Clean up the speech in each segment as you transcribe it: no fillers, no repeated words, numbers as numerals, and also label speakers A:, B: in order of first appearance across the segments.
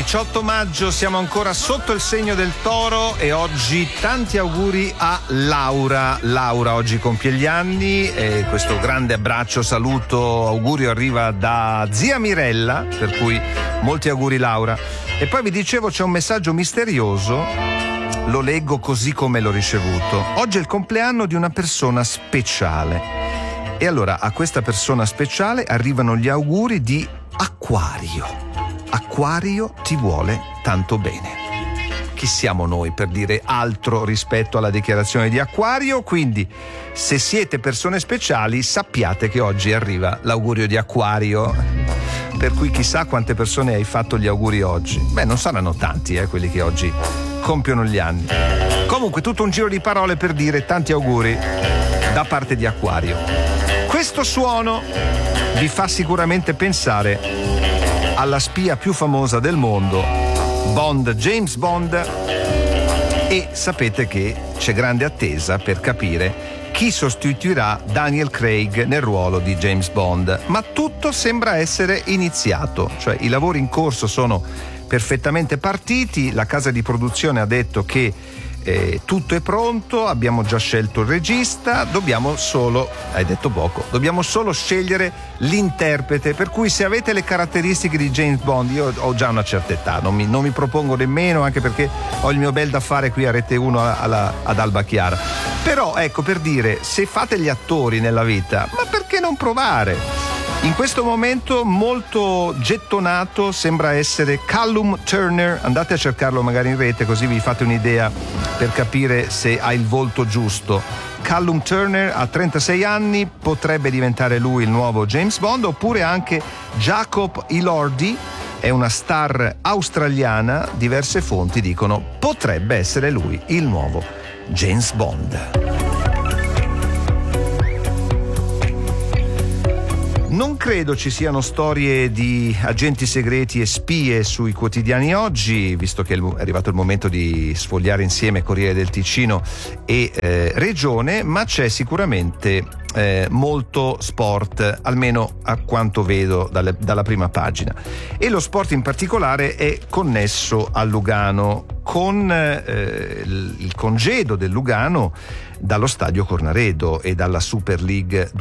A: 18 maggio, siamo ancora sotto il segno del Toro e oggi tanti auguri a Laura. Laura oggi compie gli anni e questo grande abbraccio, saluto, augurio arriva da zia Mirella, per cui molti auguri Laura. E poi vi dicevo c'è un messaggio misterioso, lo leggo così come l'ho ricevuto. Oggi è il compleanno di una persona speciale e allora a questa persona speciale arrivano gli auguri di Acquario. Acquario ti vuole tanto bene. Chi siamo noi per dire altro rispetto alla dichiarazione di Acquario? Quindi, se siete persone speciali, sappiate che oggi arriva l'augurio di Acquario. Per cui chissà quante persone hai fatto gli auguri oggi. Beh, non saranno tanti, quelli che oggi compiono gli anni. Comunque, tutto un giro di parole per dire tanti auguri da parte di Acquario. Questo suono vi fa sicuramente pensare alla spia più famosa del mondo, Bond, James Bond, e sapete che c'è grande attesa per capire chi sostituirà Daniel Craig nel ruolo di James Bond, ma tutto sembra essere iniziato, cioè i lavori in corso sono perfettamente partiti, la casa di produzione ha detto che tutto è pronto, abbiamo già scelto il regista, dobbiamo solo, hai detto poco, dobbiamo solo scegliere l'interprete, per cui se avete le caratteristiche di James Bond, io ho già una certa età, non mi propongo nemmeno, anche perché ho il mio bel da fare qui a Rete 1 ad Alba Chiara, però ecco, per dire, se fate gli attori nella vita, ma perché non provare? In questo momento molto gettonato sembra essere Callum Turner, andate a cercarlo magari in rete così vi fate un'idea per capire se ha il volto giusto. Callum Turner ha 36 anni, potrebbe diventare lui il nuovo James Bond, oppure anche Jacob Elordi, è una star australiana, diverse fonti dicono potrebbe essere lui il nuovo James Bond. Non credo ci siano storie di agenti segreti e spie sui quotidiani oggi, visto che è arrivato il momento di sfogliare insieme Corriere del Ticino e Regione, ma c'è sicuramente molto sport, almeno a quanto vedo dalla prima pagina. E lo sport in particolare è connesso al Lugano, con il congedo del Lugano dallo stadio Cornaredo e dalla Super League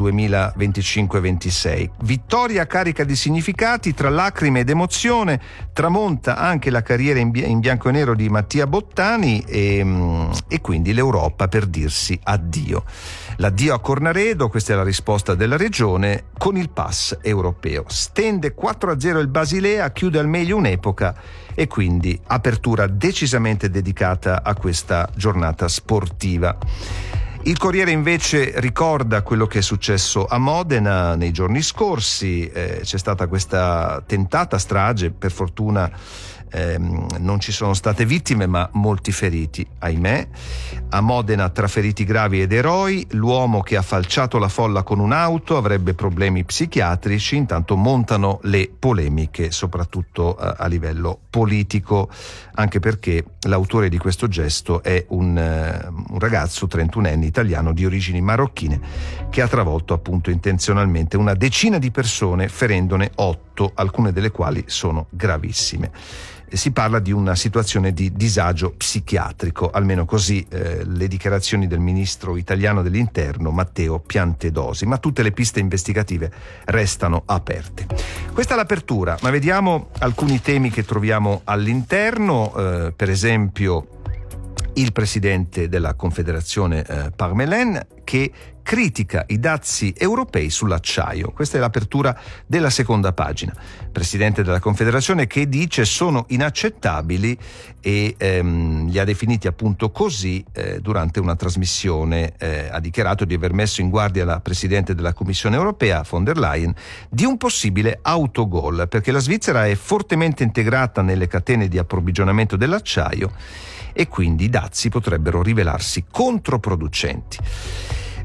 A: 2025-26. Vittoria carica di significati, tra lacrime ed emozione tramonta anche la carriera in bianco e nero di Mattia Bottani e quindi l'Europa per dirsi addio. L'addio a Cornaredo, questa è la risposta della regione, con il pass europeo. Stende 4-0 il Basilea, chiude al meglio un'epoca e quindi apertura decisamente dedicata a questa giornata sportiva. Il Corriere invece ricorda quello che è successo a Modena nei giorni scorsi, c'è stata questa tentata strage, per fortuna non ci sono state vittime ma molti feriti, ahimè. A Modena tra feriti gravi ed eroi, l'uomo che ha falciato la folla con un'auto avrebbe problemi psichiatrici, intanto montano le polemiche soprattutto a livello politico, anche perché l'autore di questo gesto è un ragazzo 31enne italiano di origini marocchine che ha travolto appunto intenzionalmente una decina di persone, ferendone 8, alcune delle quali sono gravissime. Si parla di una situazione di disagio psichiatrico, almeno così le dichiarazioni del ministro italiano dell'interno Matteo Piantedosi, ma tutte le piste investigative restano aperte. Questa è l'apertura, ma vediamo alcuni temi che troviamo all'interno, per esempio il presidente della Confederazione Parmelin che critica i dazi europei sull'acciaio. Questa è l'apertura della seconda pagina. Presidente della Confederazione che dice sono inaccettabili e li ha definiti appunto così durante una trasmissione. Ha dichiarato di aver messo in guardia la Presidente della Commissione Europea, von der Leyen, di un possibile autogol, perché la Svizzera è fortemente integrata nelle catene di approvvigionamento dell'acciaio e quindi i dazi potrebbero rivelarsi controproducenti.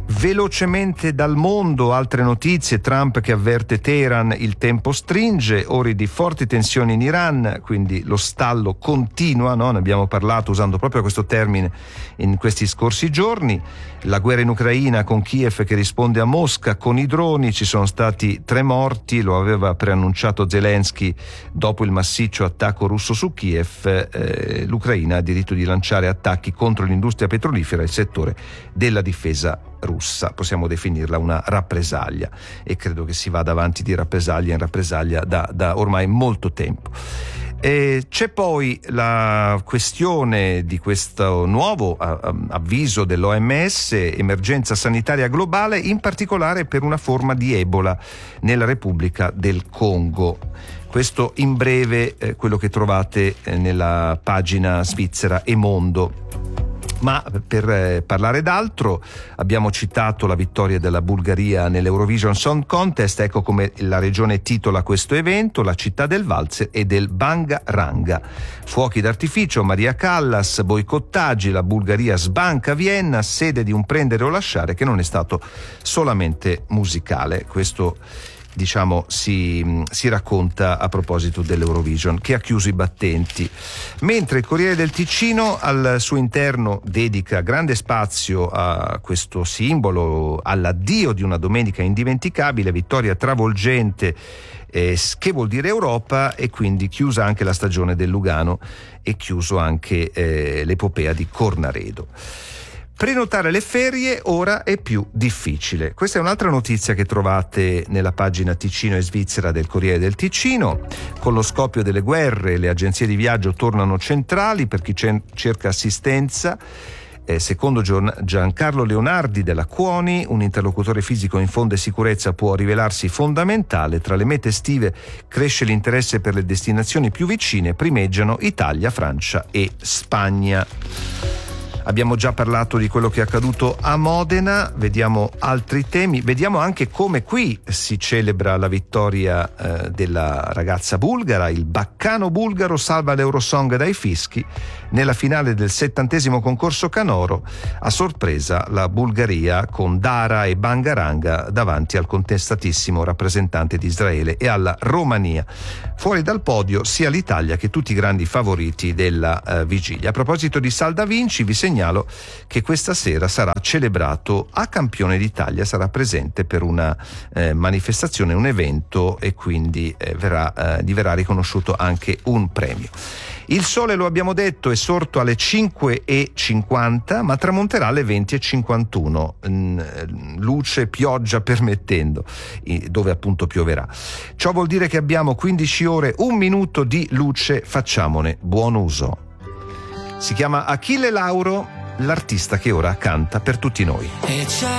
A: Velocemente dal mondo, altre notizie. Trump che avverte Teheran, il tempo stringe, ore di forti tensioni in Iran, quindi lo stallo continua, no? Ne abbiamo parlato usando proprio questo termine in questi scorsi giorni. La guerra in Ucraina con Kiev che risponde a Mosca con i droni, ci sono stati 3 morti, lo aveva preannunciato Zelensky dopo il massiccio attacco russo su Kiev. L'Ucraina ha diritto di lanciare attacchi contro l'industria petrolifera e il settore della difesa russa. Possiamo definirla una rappresaglia e credo che si vada avanti di rappresaglia in rappresaglia da ormai molto tempo. C'è poi la questione di questo nuovo avviso dell'OMS, emergenza sanitaria globale, in particolare per una forma di Ebola nella Repubblica del Congo. Questo in breve quello che trovate nella pagina svizzera E Mondo. Ma per parlare d'altro abbiamo citato la vittoria della Bulgaria nell'Eurovision Song Contest. Ecco come la regione titola questo evento: la città del valzer e del Banga Ranga. Fuochi d'artificio, Maria Callas, boicottaggi, la Bulgaria sbanca Vienna, sede di un prendere o lasciare che non è stato solamente musicale. Questo diciamo si racconta a proposito dell'Eurovision, che ha chiuso i battenti, mentre il Corriere del Ticino al suo interno dedica grande spazio a questo simbolo, all'addio di una domenica indimenticabile, vittoria travolgente, che vuol dire Europa, e quindi chiusa anche la stagione del Lugano e chiuso anche l'epopea di Cornaredo. Prenotare le ferie ora è più difficile. Questa è un'altra notizia che trovate nella pagina Ticino e Svizzera del Corriere del Ticino. Con lo scoppio delle guerre, le agenzie di viaggio tornano centrali per chi cerca assistenza. Secondo Giancarlo Leonardi della Cuoni, un interlocutore fisico in fondo e sicurezza può rivelarsi fondamentale. Tra le mete estive cresce l'interesse per le destinazioni più vicine, primeggiano Italia, Francia e Spagna. Abbiamo già parlato di quello che è accaduto a Modena, vediamo altri temi, vediamo anche come qui si celebra la vittoria della ragazza bulgara. Il baccano bulgaro salva l'Eurosong dai fischi. Nella finale del 70° concorso canoro, a sorpresa la Bulgaria con Dara e Bangaranga davanti al contestatissimo rappresentante di Israele e alla Romania. Fuori dal podio sia l'Italia che tutti i grandi favoriti della vigilia. A proposito di Salda Vinci, vi segnalo che questa sera sarà celebrato a Campione d'Italia, sarà presente per una manifestazione, un evento, e quindi gli verrà riconosciuto anche un premio. Il sole, lo abbiamo detto, è sorto alle 5:50, ma tramonterà alle 20:51, luce, pioggia permettendo, dove appunto pioverà. Ciò vuol dire che abbiamo 15 ore, 1 minuto di luce, facciamone buon uso. Si chiama Achille Lauro, l'artista che ora canta per tutti noi.